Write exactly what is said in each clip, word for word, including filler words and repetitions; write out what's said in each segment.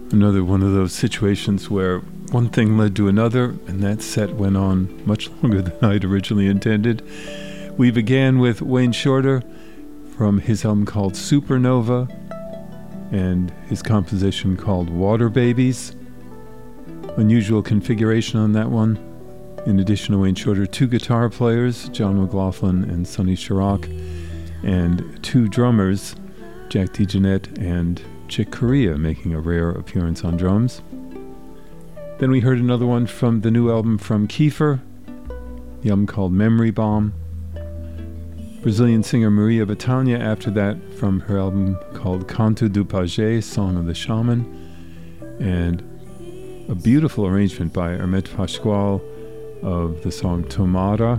Another one of those situations where one thing led to another, and that set went on much longer than I'd originally intended. We began with Wayne Shorter from his album called Supernova and his composition called Water Babies. Unusual configuration on that one. In addition to Wayne Shorter, two guitar players, John McLaughlin and Sonny Sharrock, and two drummers, Jack DeJohnette and Chick Corea, making a rare appearance on drums. Then we heard another one from the new album from Kiefer, the album called Memory Bomb. Brazilian singer Maria Bethânia after that from her album called Canto do Pajé, Song of the Shaman, and a beautiful arrangement by Hermeto Pascoal of the song Tomara.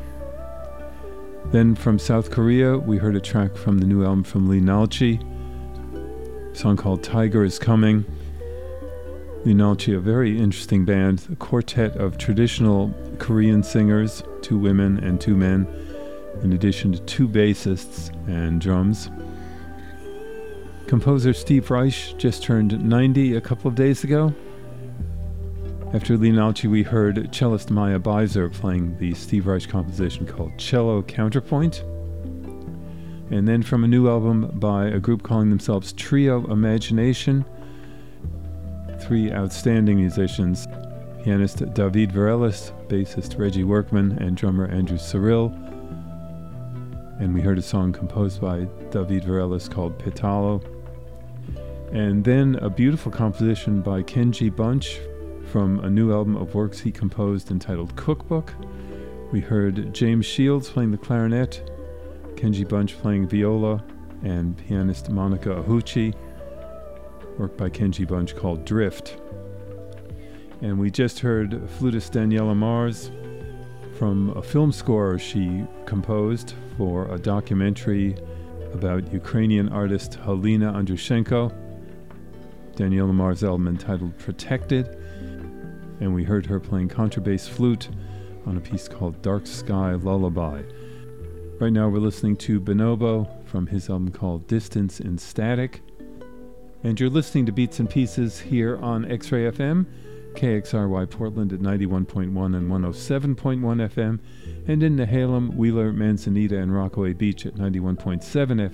Then from South Korea, we heard a track from the new album from Lee Nalchi, a song called Tiger is Coming. Lee Nalchi, a very interesting band, a quartet of traditional Korean singers, two women and two men, in addition to two bassists and drums. Composer Steve Reich just turned ninety a couple of days ago. After Lee Nalchi, we heard cellist Maya Beiser playing the Steve Reich composition called Cello Counterpoint. And then from a new album by a group calling themselves Trio Imagination, three outstanding musicians, pianist David Varelis, bassist Reggie Workman, and drummer Andrew Cyril. And we heard a song composed by David Varelis called Petalo. And then a beautiful composition by Kenji Bunch from a new album of works he composed entitled Cookbook. We heard James Shields playing the clarinet, Kenji Bunch playing viola, and pianist Monica Ahuchi, work by Kenji Bunch called Drift. And we just heard flutist Daniela Mars from a film score she composed for a documentary about Ukrainian artist Halina Andrushenko, Daniela Mars' album entitled Protected, and we heard her playing contrabass flute on a piece called Dark Sky Lullaby. Right now we're listening to Bonobo from his album called Distance in Static, and you're listening to Beats and Pieces here on X-Ray F M, K X R Y Portland at ninety-one point one and one oh seven point one F M, and in Nehalem, Wheeler, Manzanita, and Rockaway Beach at ninety-one point seven F